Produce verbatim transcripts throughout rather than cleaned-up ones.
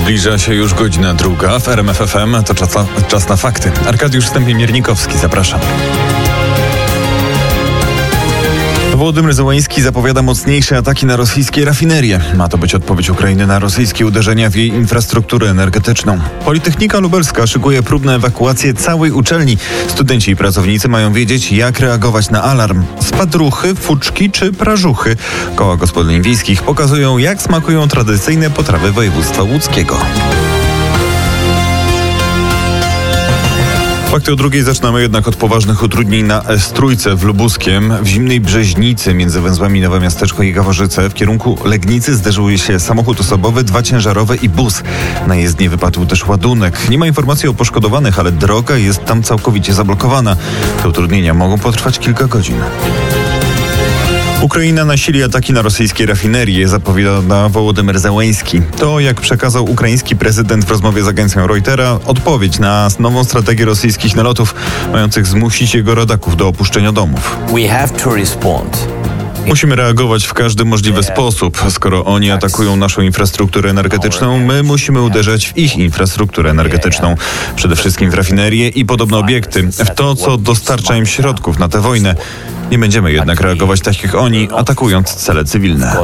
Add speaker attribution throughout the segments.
Speaker 1: Zbliża się już godzina druga. W R M F F M to czas na, czas na fakty. Arkadiusz Stępień-Miernikowski, zapraszam. Wołodymyr Zełański zapowiada mocniejsze ataki na rosyjskie rafinerie. Ma to być odpowiedź Ukrainy na rosyjskie uderzenia w jej infrastrukturę energetyczną. Politechnika Lubelska szykuje próbne ewakuację całej uczelni. Studenci i pracownicy mają wiedzieć, jak reagować na alarm. Spadruchy, fuczki czy prażuchy. Koła gospodyń wiejskich pokazują, jak smakują tradycyjne potrawy województwa łódzkiego. Fakty o drugiej zaczynamy jednak od poważnych utrudnień na S trzy w Lubuskiem. W zimnej Brzeźnicy między węzłami Nowe Miasteczko i Gaworzyce w kierunku Legnicy zderzyły się samochód osobowy, dwa ciężarowe i bus. Na jezdni wypadł też ładunek. Nie ma informacji o poszkodowanych, ale droga jest tam całkowicie zablokowana. Te utrudnienia mogą potrwać kilka godzin. Ukraina nasili ataki na rosyjskie rafinerie, zapowiada Wołodymyr Zełański. To, jak przekazał ukraiński prezydent w rozmowie z agencją Reutera, odpowiedź na nową strategię rosyjskich nalotów, mających zmusić jego rodaków do opuszczenia domów.
Speaker 2: We have to respond.
Speaker 1: Musimy reagować w każdy możliwy sposób. Skoro oni atakują naszą infrastrukturę energetyczną, my musimy uderzać w ich infrastrukturę energetyczną. Przede wszystkim w rafinerie i podobne obiekty, w to, co dostarcza im środków na tę wojnę. Nie będziemy jednak reagować tak jak oni, atakując cele cywilne.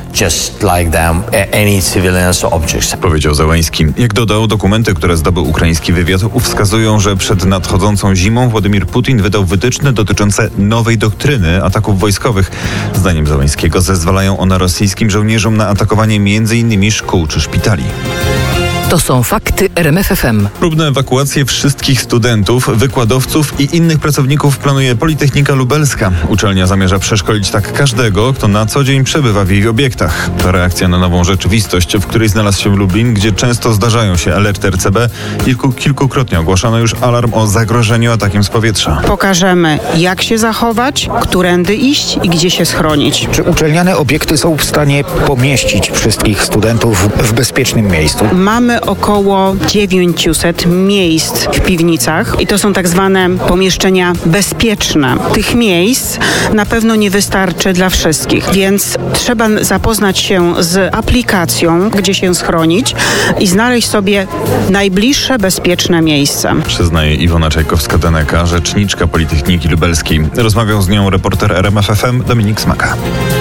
Speaker 1: Powiedział Zełański. Jak dodał, dokumenty, które zdobył ukraiński wywiad, wskazują, że przed nadchodzącą zimą Władimir Putin wydał wytyczne dotyczące nowej doktryny ataków wojskowych. Zdaniem Zełańskiego zezwalają one rosyjskim żołnierzom na atakowanie między innymi szkół czy szpitali.
Speaker 3: To są fakty R M F F M.
Speaker 1: Próbne ewakuacje wszystkich studentów, wykładowców i innych pracowników planuje Politechnika Lubelska. Uczelnia zamierza przeszkolić tak każdego, kto na co dzień przebywa w jej obiektach. To reakcja na nową rzeczywistość, w której znalazł się Lublin, gdzie często zdarzają się alerty R C B. Kilku, kilkukrotnie ogłaszano już alarm o zagrożeniu atakiem z powietrza.
Speaker 4: Pokażemy, jak się zachować, którędy iść i gdzie się schronić.
Speaker 5: Czy uczelniane obiekty są w stanie pomieścić wszystkich studentów w bezpiecznym miejscu?
Speaker 4: Mamy około dziewięćset miejsc w piwnicach i to są tak zwane pomieszczenia bezpieczne. Tych miejsc na pewno nie wystarczy dla wszystkich, więc trzeba zapoznać się z aplikacją, gdzie się schronić i znaleźć sobie najbliższe bezpieczne miejsce.
Speaker 1: Przyznaje Iwona Czajkowska-Deneka, rzeczniczka Politechniki Lubelskiej. Rozmawiał z nią reporter R M F F M Dominik Smaka.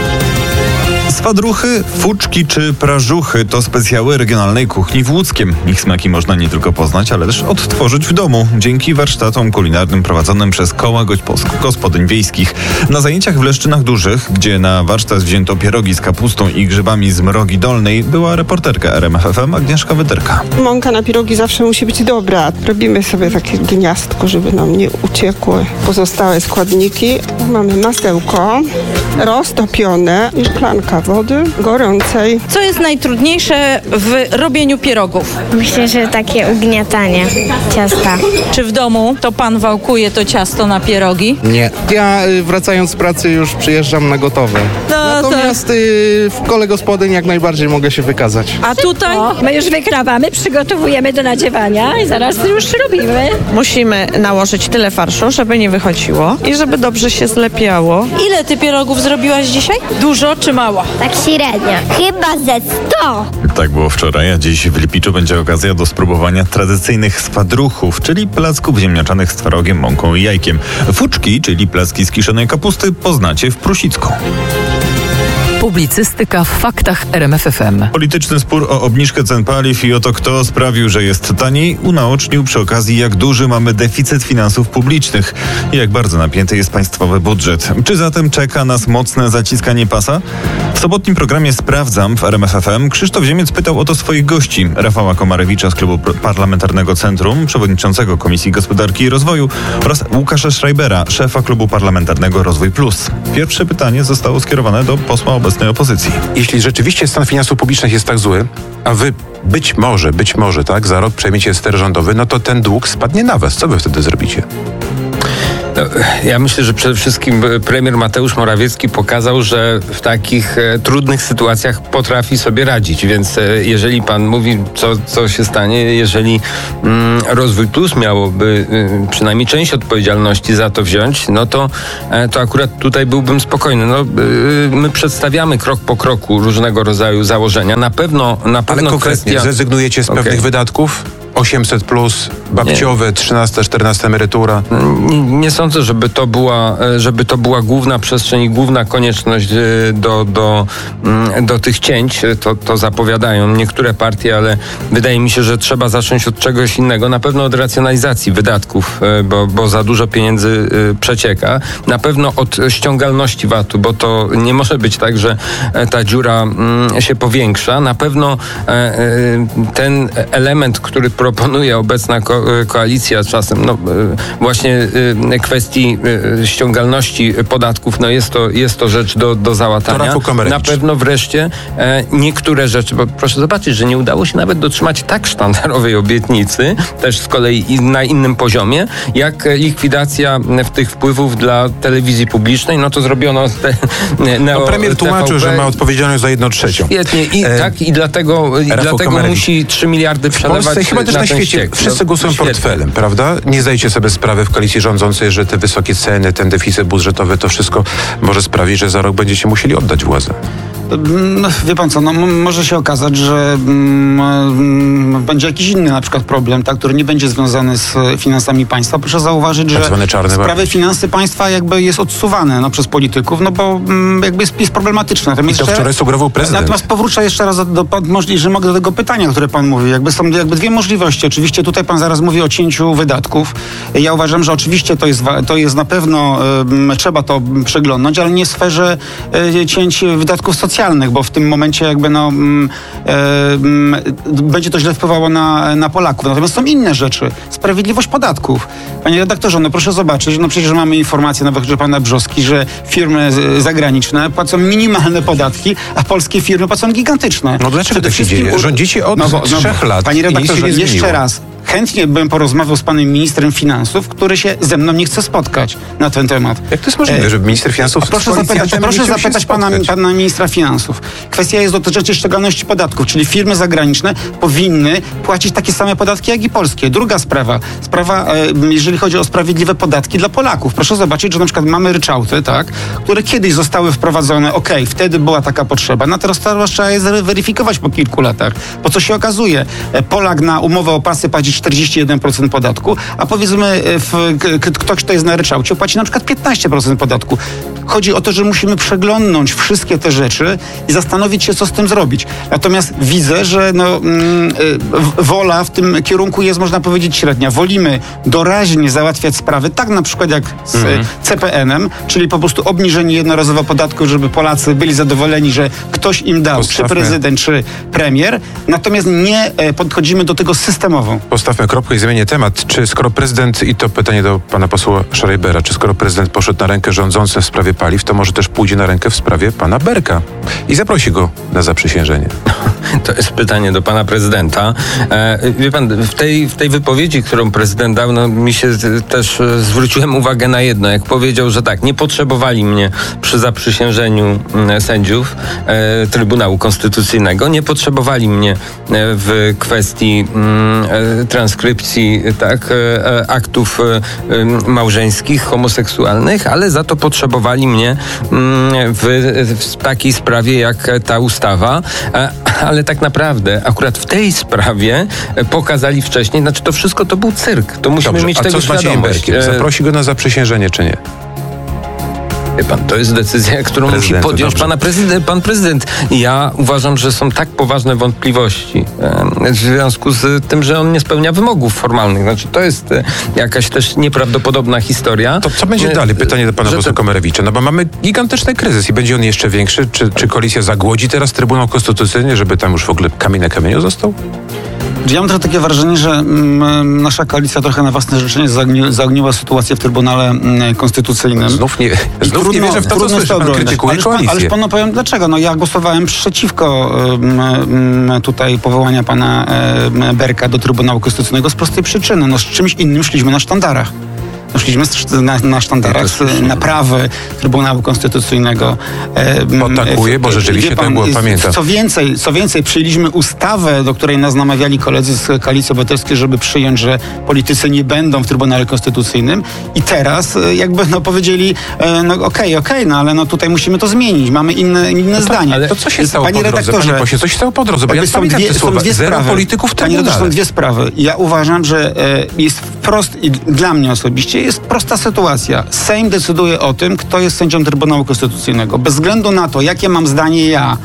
Speaker 1: Spadruchy, fuczki czy prażuchy to specjały regionalnej kuchni w Łódzkiem. Ich smaki można nie tylko poznać, ale też odtworzyć w domu dzięki warsztatom kulinarnym prowadzonym przez koła gospodyń wiejskich. Na zajęciach w Leszczynach Dużych, gdzie na warsztat wzięto pierogi z kapustą i grzybami z Mrogi Dolnej, była reporterka R M F F M Agnieszka Wyderka.
Speaker 6: Mąka na pierogi zawsze musi być dobra. Robimy sobie takie gniazdko, żeby nam nie uciekły pozostałe składniki. Mamy masełko roztopione i szklanka wody gorącej.
Speaker 7: Co jest najtrudniejsze w robieniu pierogów?
Speaker 8: Myślę, że takie ugniatanie ciasta.
Speaker 7: Czy w domu to pan wałkuje to ciasto na pierogi?
Speaker 9: Nie. Ja wracając z pracy już przyjeżdżam na gotowe.
Speaker 7: No,
Speaker 9: Natomiast to... w kole gospodyń jak najbardziej mogę się wykazać.
Speaker 7: A tutaj?
Speaker 8: O, my już wykrawamy, przygotowujemy do nadziewania i zaraz już robimy.
Speaker 10: Musimy nałożyć tyle farszu, żeby nie wychodziło i żeby dobrze się zlepiało.
Speaker 7: Ile ty pierogów zrobiłaś dzisiaj? Dużo czy mało?
Speaker 8: Tak średnio. Chyba ze sto.
Speaker 1: Tak było wczoraj, a dziś w Lipiczu będzie okazja do spróbowania tradycyjnych spadruchów, czyli placków ziemniaczanych z twarogiem, mąką i jajkiem. Fuczki, czyli placki z kiszonej kapusty, poznacie w Prusicku.
Speaker 3: Publicystyka w faktach R M F F M.
Speaker 1: Polityczny spór o obniżkę cen paliw i o to, kto sprawił, że jest taniej, unaocznił przy okazji, jak duży mamy deficyt finansów publicznych i jak bardzo napięty jest państwowy budżet. Czy zatem czeka nas mocne zaciskanie pasa? W sobotnim programie Sprawdzam w R M F F M Krzysztof Ziemiec pytał o to swoich gości. Rafała Komarewicza z Klubu Parlamentarnego Centrum, przewodniczącego Komisji Gospodarki i Rozwoju oraz Łukasza Schreibera, szefa Klubu Parlamentarnego Rozwój Plus. Pierwsze pytanie zostało skierowane do posła obecnego opozycji.
Speaker 11: Jeśli rzeczywiście stan finansów publicznych jest tak zły, a wy być może, być może, tak, za rok przejmiecie ster rządowy, no to ten dług spadnie na was. Co wy wtedy zrobicie?
Speaker 12: No, ja myślę, że przede wszystkim premier Mateusz Morawiecki pokazał, że w takich e, trudnych sytuacjach potrafi sobie radzić, więc e, jeżeli pan mówi, co, co się stanie, jeżeli mm, Rozwój Plus miałoby y, przynajmniej część odpowiedzialności za to wziąć, no to, e, to akurat tutaj byłbym spokojny. No, y, my przedstawiamy krok po kroku różnego rodzaju założenia. Na pewno, na pewno
Speaker 11: Ale konkretnie
Speaker 12: kwestia...
Speaker 11: zrezygnujecie z
Speaker 12: okay.
Speaker 11: pewnych wydatków? osiemset plus, babciowe, trzynasta, czternasta emerytura.
Speaker 12: Nie, nie sądzę, żeby to była, żeby to była główna przestrzeń i główna konieczność do, do, do tych cięć. To, to zapowiadają niektóre partie, ale wydaje mi się, że trzeba zacząć od czegoś innego. Na pewno od racjonalizacji wydatków, bo, bo za dużo pieniędzy przecieka. Na pewno od ściągalności V A T-u, bo to nie może być tak, że ta dziura się powiększa. Na pewno ten element, który proponuje obecna ko- koalicja czasem, no właśnie y, kwestii y, ściągalności podatków, no jest to, jest to rzecz do, do załatania. Na pewno wreszcie e, niektóre rzeczy, bo proszę zobaczyć, że nie udało się nawet dotrzymać tak sztandarowej obietnicy, też z kolei na innym poziomie, jak likwidacja w tych wpływów dla telewizji publicznej, no to zrobiono te, neo,
Speaker 11: no premier tłumaczył,
Speaker 12: T V P.
Speaker 11: że ma odpowiedzialność za jedną trzecią.
Speaker 12: Świetnie i e, tak, i dlatego, i dlatego musi trzy miliardy przelewać.
Speaker 11: W Polsce, chyba też na, na świecie ściek. Wszyscy głosują no, portfelem, prawda? Nie zdajecie sobie sprawy w koalicji rządzącej, że te wysokie ceny, ten deficyt budżetowy, to wszystko może sprawić, że za rok będziecie musieli oddać władzę.
Speaker 13: No, wie pan co, no, m- może się okazać, że mm, będzie jakiś inny na przykład problem, tak, który nie będzie związany z finansami państwa. Proszę zauważyć, że
Speaker 11: tak
Speaker 13: sprawy finanse państwa jakby jest odsuwane no, przez polityków, no bo mm, jakby jest, jest problematyczne. Natomiast
Speaker 11: I to wczoraj sugerował prezydent.
Speaker 13: Natomiast powrócę jeszcze raz do, do, do, że mogę do tego pytania, które pan mówi. Jakby są jakby dwie możliwości. Oczywiście tutaj pan zaraz mówi o cięciu wydatków. Ja uważam, że oczywiście to jest, to jest na pewno, y, trzeba to przeglądnąć, ale nie w sferze y, cięć wydatków socjalnych, bo w tym momencie jakby no mm, mm, będzie to źle wpływało na, na Polaków. Natomiast są inne rzeczy. Sprawiedliwość podatków. Panie redaktorze, no proszę zobaczyć, no przecież mamy informację nawet, że pana Brzoski, że firmy zagraniczne płacą minimalne podatki, a polskie firmy płacą gigantyczne.
Speaker 11: No dlaczego tak się dzieje? Rządzicie od no bo, no trzech lat.
Speaker 13: Panie redaktorze, jeszcze raz. Chętnie bym porozmawiał z panem ministrem finansów, który się ze mną nie chce spotkać na ten temat.
Speaker 11: Jak to jest możliwe, żeby minister finansów...
Speaker 13: Proszę zapytać, proszę zapytać pana, pana ministra finansów. Kwestia jest dotycząca ściągalności podatków, czyli firmy zagraniczne powinny płacić takie same podatki, jak i polskie. Druga sprawa, sprawa, jeżeli chodzi o sprawiedliwe podatki dla Polaków. Proszę zobaczyć, że na przykład mamy ryczałty, tak, które kiedyś zostały wprowadzone, okej, okay, wtedy była taka potrzeba, no teraz trzeba je zweryfikować po kilku latach. Po co się okazuje? Polak na umowę o pracę płaci czterdzieści jeden procent podatku, a powiedzmy w, k- ktoś, kto jest na ryczałcie, płaci na przykład piętnaście procent podatku. Chodzi o to, że musimy przeglądnąć wszystkie te rzeczy i zastanowić się, co z tym zrobić. Natomiast widzę, że no, mm, w, wola w tym kierunku jest, można powiedzieć, średnia. Wolimy doraźnie załatwiać sprawy, tak na przykład jak z mhm. C P N-em, czyli po prostu obniżenie jednorazowo podatku, żeby Polacy byli zadowoleni, że ktoś im dał, Postawmy. czy prezydent, czy premier. Natomiast nie podchodzimy do tego systemowo.
Speaker 11: Postawmy kropkę i zmienię temat. Czy skoro prezydent, i to pytanie do pana posła Schreibera, czy skoro prezydent poszedł na rękę rządzącym w sprawie paliw, to może też pójdzie na rękę w sprawie pana Berka i zaprosi go na zaprzysiężenie?
Speaker 12: To jest pytanie do pana prezydenta. E, wie pan, w tej, w tej wypowiedzi, którą prezydent dał, no, mi się też e, zwróciłem uwagę na jedno. Jak powiedział, że tak, nie potrzebowali mnie przy zaprzysiężeniu e, sędziów e, Trybunału Konstytucyjnego, nie potrzebowali mnie e, w kwestii e, transkrypcji tak, e, aktów e, małżeńskich, homoseksualnych, ale za to potrzebowali mnie e, w, w takiej sprawie jak ta ustawa. E, ale tak naprawdę akurat w tej sprawie pokazali wcześniej, znaczy to wszystko to był cyrk. To musimy
Speaker 11: Dobrze,
Speaker 12: mieć
Speaker 11: a
Speaker 12: tego
Speaker 11: co z
Speaker 12: świadomość.
Speaker 11: Zaprosi go na zaprzysiężenie, czy nie?
Speaker 12: Wie pan, to jest decyzja, którą musi podjąć pana prezydent, pan prezydent. Ja uważam, że są tak poważne wątpliwości e, w związku z tym, że on nie spełnia wymogów formalnych. Znaczy, to jest e, jakaś też nieprawdopodobna historia.
Speaker 11: To co będzie e, dalej? Pytanie do pana posła to... Komerewicza. No bo mamy gigantyczny kryzys i będzie on jeszcze większy. Czy, czy koalicja zagłodzi teraz Trybunał Konstytucyjny, żeby tam już w ogóle kamień na kamieniu został?
Speaker 13: Ja mam trochę takie wrażenie, że mm, nasza koalicja trochę na własne życzenie zaogni, zaogniła sytuację w Trybunale mm, Konstytucyjnym.
Speaker 11: Znów nie, znów
Speaker 13: trudno,
Speaker 11: nie wierzę w to, co słyszę. Pan krytykuje koalicję.
Speaker 13: Ależ panu powiem dlaczego. No ja głosowałem przeciwko mm, tutaj powołania pana mm, Berka do Trybunału Konstytucyjnego z prostej przyczyny. No z czymś innym szliśmy na sztandarach. Szliśmy na, na sztandarach z naprawy Trybunału Konstytucyjnego.
Speaker 11: Potakuję, bo rzeczywiście
Speaker 13: pan,
Speaker 11: tak było, pamiętam.
Speaker 13: Co więcej, co więcej, przyjęliśmy ustawę, do której nas namawiali koledzy z Koalicji Obywatelskiej, żeby przyjąć, że politycy nie będą w Trybunale Konstytucyjnym i teraz jakby no powiedzieli, no okej, okay, okej, okay, no ale no tutaj musimy to zmienić, mamy inne, inne no tak, zdanie.
Speaker 11: Ale to co się stało
Speaker 13: Panie
Speaker 11: po drodze?
Speaker 13: redaktorze,
Speaker 11: Panie pośle, co się stało po drodze? Bo ja
Speaker 13: są dwie, są dwie
Speaker 11: Zero
Speaker 13: sprawy.
Speaker 11: polityków w
Speaker 13: Panie redaktorze, są dwie sprawy. Ja uważam, że e, jest wprost, i dla mnie osobiście, jest prosta sytuacja. Sejm decyduje o tym, kto jest sędzią Trybunału Konstytucyjnego. Bez względu na to, jakie mam zdanie ja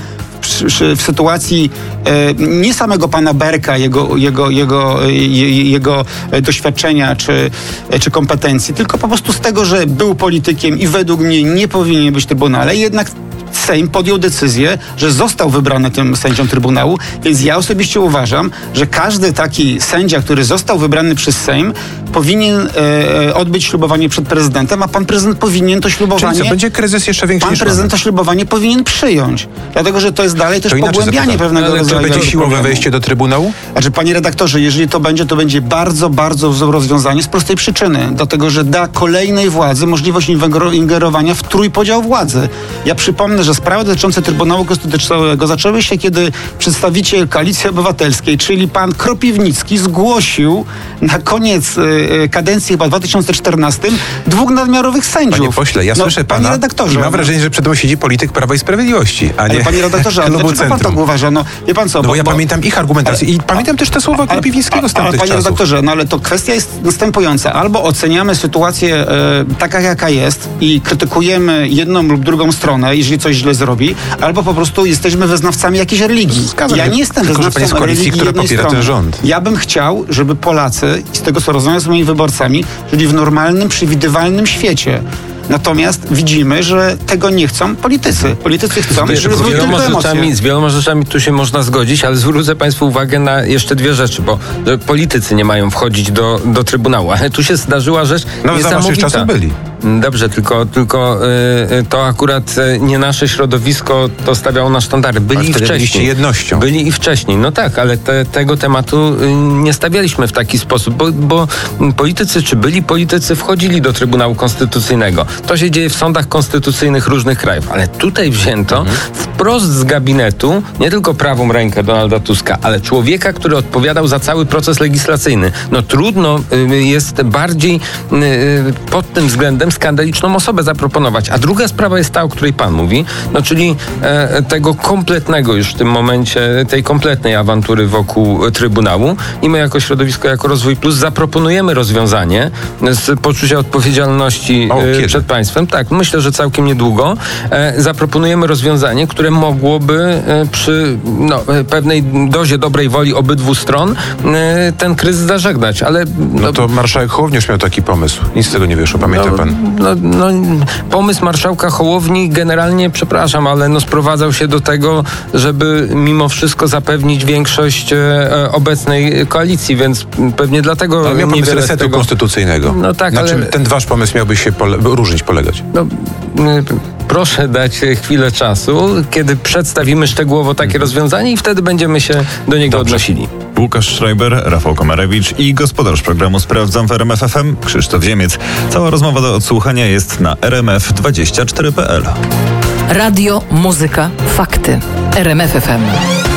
Speaker 13: w, w sytuacji e, nie samego pana Berka, jego, jego, jego, je, jego doświadczenia czy, czy kompetencji, tylko po prostu z tego, że był politykiem i według mnie nie powinien być w Trybunale, jednak Sejm podjął decyzję, że został wybrany tym sędzią Trybunału, więc ja osobiście uważam, że każdy taki sędzia, który został wybrany przez Sejm, powinien e, odbyć ślubowanie przed prezydentem, a pan prezydent powinien to ślubowanie...
Speaker 11: Czyli co, będzie kryzys jeszcze większy
Speaker 13: Pan
Speaker 11: niż
Speaker 13: prezydent to ślubowanie powinien przyjąć. Dlatego, że to jest dalej też
Speaker 11: to
Speaker 13: pogłębianie
Speaker 11: zapytam.
Speaker 13: pewnego
Speaker 11: Ale
Speaker 13: rodzaju...
Speaker 11: Czy będzie siłowe
Speaker 13: problemu.
Speaker 11: wejście do Trybunału?
Speaker 13: Znaczy, panie redaktorze, jeżeli to będzie, to będzie bardzo, bardzo złe rozwiązanie z prostej przyczyny. Dlatego, że da kolejnej władzy możliwość ingerowania w trójpodział władzy. Ja przypomnę, że sprawy dotyczące Trybunału Konstytucyjnego zaczęły się, kiedy przedstawiciel Koalicji Obywatelskiej, czyli pan Kropiwnicki, zgłosił na koniec y, kadencji chyba w dwa tysiące czternastym dwóch nadmiarowych sędziów.
Speaker 11: Panie pośle, ja
Speaker 13: no,
Speaker 11: słyszę
Speaker 13: panie
Speaker 11: pana
Speaker 13: redaktorze,
Speaker 11: i mam wrażenie, że przed mną siedzi polityk Prawa i Sprawiedliwości, a nie
Speaker 13: ale panie redaktorze, ale
Speaker 11: klubu
Speaker 13: dlaczego pan
Speaker 11: Centrum.
Speaker 13: tak uważa? No, wie pan co?
Speaker 11: No bo,
Speaker 13: bo
Speaker 11: ja
Speaker 13: bo,
Speaker 11: pamiętam ich argumentację i pamiętam też te słowa Kropiwnickiego z tamtych
Speaker 13: ale, panie
Speaker 11: czasów.
Speaker 13: redaktorze, no ale to kwestia jest następująca. Albo oceniamy sytuację e, taka, jaka jest i krytykujemy jedną lub drugą stronę, jeżeli coś źle zrobi, albo po prostu jesteśmy wyznawcami jakiejś religii.
Speaker 11: Zgadzam
Speaker 13: ja
Speaker 11: się.
Speaker 13: nie jestem
Speaker 11: Tylko, że pan jest
Speaker 13: wyznawcą
Speaker 11: z koalicji,
Speaker 13: religii
Speaker 11: która
Speaker 13: jednej
Speaker 11: popiera
Speaker 13: strony.
Speaker 11: ten rząd.
Speaker 13: Ja bym chciał, żeby Polacy, z tego co rozmawiam z moimi wyborcami, żyli w normalnym, przewidywalnym świecie. Natomiast widzimy, że tego nie chcą politycy. Politycy chcą,
Speaker 12: Wiesz,
Speaker 13: żeby
Speaker 12: z,
Speaker 13: były
Speaker 12: wieloma
Speaker 13: tylko
Speaker 12: rzeczami,
Speaker 13: emocje.
Speaker 12: z wieloma rzeczami tu się można zgodzić, ale zwrócę państwu uwagę na jeszcze dwie rzeczy, bo że politycy nie mają wchodzić do, do Trybunału. Ale tu się zdarzyła rzecz
Speaker 11: No za waszych
Speaker 12: niesamowita.
Speaker 11: czasów byli.
Speaker 12: Dobrze, tylko, tylko y, to akurat y, nie nasze środowisko to stawiało na sztandary. Byli
Speaker 11: Ale
Speaker 12: i
Speaker 11: wtedy byliście
Speaker 12: wcześniej.
Speaker 11: jednością.
Speaker 12: Byli i wcześniej. No tak, ale te, tego tematu y, nie stawialiśmy w taki sposób, bo, bo politycy, czy byli politycy, wchodzili do Trybunału Konstytucyjnego. To się dzieje w sądach konstytucyjnych różnych krajów, ale tutaj wzięto mhm. wprost z gabinetu nie tylko prawą rękę Donalda Tuska, ale człowieka, który odpowiadał za cały proces legislacyjny. No trudno y, jest bardziej y, pod tym względem skandaliczną osobę zaproponować. A druga sprawa jest ta, o której pan mówi, no czyli e, tego kompletnego już w tym momencie, tej kompletnej awantury wokół Trybunału i my jako środowisko, jako Rozwój Plus zaproponujemy rozwiązanie z poczucia odpowiedzialności
Speaker 11: o,
Speaker 12: e, przed państwem. Tak, myślę, że całkiem niedługo. E, zaproponujemy rozwiązanie, które mogłoby e, przy no, pewnej dozie dobrej woli obydwu stron e, ten kryzys zażegnać, ale...
Speaker 11: No, no to marszałek Hołowniusz miał taki pomysł. Nic z tego nie wyszło, pamięta
Speaker 12: no,
Speaker 11: pan?
Speaker 12: No, no, pomysł marszałka Hołowni generalnie, przepraszam, ale no sprowadzał się do tego, żeby mimo wszystko zapewnić większość e, obecnej koalicji, więc pewnie dlatego...
Speaker 11: Ale miał pomysł
Speaker 12: niewiele
Speaker 11: resetu
Speaker 12: tego...
Speaker 11: konstytucyjnego.
Speaker 12: No tak,
Speaker 11: Na
Speaker 12: ale...
Speaker 11: czym ten wasz pomysł miałby się pole... różnić, polegać?
Speaker 12: No, y, proszę dać chwilę czasu, kiedy przedstawimy szczegółowo takie hmm. rozwiązanie i wtedy będziemy się do niego
Speaker 1: Dobrze.
Speaker 12: odnosili.
Speaker 1: Łukasz Schreiber, Rafał Komarewicz i gospodarz programu Sprawdzam w R M F F M Krzysztof Ziemiec. Cała rozmowa do odsłuchania jest na r m f dwadzieścia cztery kropka p l.
Speaker 3: Radio, muzyka, fakty. R M F F M.